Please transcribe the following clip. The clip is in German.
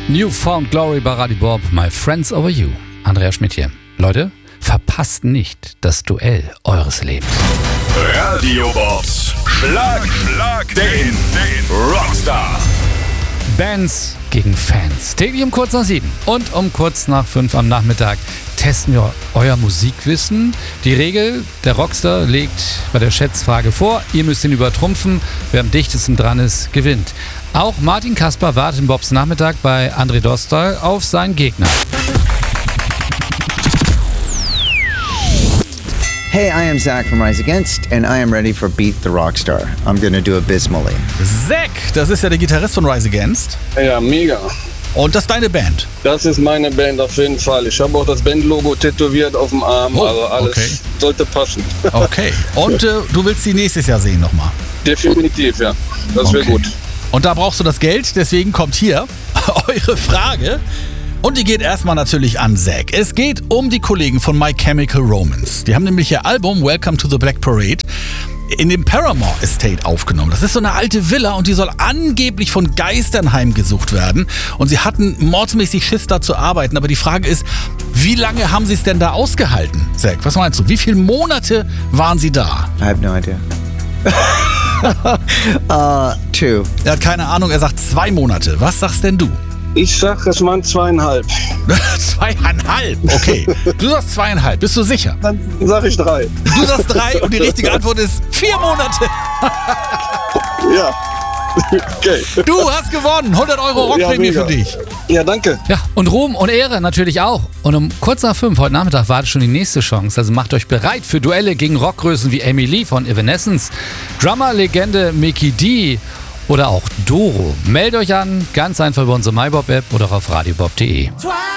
New Found Glory bei Radio Bob, My Friends Over You. Andrea Schmidt hier. Leute, verpasst nicht das Duell eures Lebens. Radio Bobs Schlag den Rockstar. Bands gegen Fans. Täglich um kurz nach 7 und um kurz nach 5 am Nachmittag testen wir euer Musikwissen. Die Regel, der Rockstar legt bei der Schätzfrage vor, ihr müsst ihn übertrumpfen, wer am dichtesten dran ist, gewinnt. Auch Martin Kasper wartet im Bobs Nachmittag bei André Dostal auf seinen Gegner. Hey, I am Zach from Rise Against, and I am ready for Beat the Rockstar. I'm gonna do abysmally. Zack, das ist ja der Gitarrist von Rise Against. Ja, mega. Und das ist deine Band. Das ist meine Band auf jeden Fall. Ich habe auch das Bandlogo tätowiert auf dem Arm, also alles sollte passen. Okay. Und du willst sie nächstes Jahr sehen nochmal? Definitiv, ja. Das wäre gut. Und da brauchst du das Geld, deswegen kommt hier eure Frage. Und die geht erstmal natürlich an Zack. Es geht um die Kollegen von My Chemical Romance. Die haben nämlich ihr Album Welcome to the Black Parade in dem Paramore Estate aufgenommen. Das ist so eine alte Villa und die soll angeblich von Geistern heimgesucht werden. Und sie hatten mordsmäßig Schiss, da zu arbeiten. Aber die Frage ist, wie lange haben sie es denn da ausgehalten? Zack, was meinst du? Wie viele Monate waren sie da? I have no idea. 2. Er hat keine Ahnung, er sagt 2 Monate. Was sagst denn du? Ich sag, es waren 2,5. 2,5? Okay. Du sagst 2,5. Bist du sicher? Dann sag ich 3. Du sagst 3 und die richtige Antwort ist 4 Monate. Ja. Okay. Du hast gewonnen. 100 Euro Rockprämie für dich. Ja, danke. Ja, und Ruhm und Ehre natürlich auch. Und um kurz nach 5 heute Nachmittag wartet schon die nächste Chance. Also macht euch bereit für Duelle gegen Rockgrößen wie Amy Lee von Evanescence, Drummer-Legende Mickey D oder auch Doro. Meldet euch an, ganz einfach über unsere MyBob-App oder auf radiobob.de.